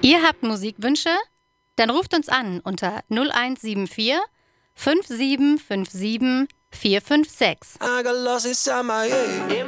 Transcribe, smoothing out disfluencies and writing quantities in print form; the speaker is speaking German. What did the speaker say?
Ihr habt Musikwünsche? Dann ruft uns an unter 0174 5757 456.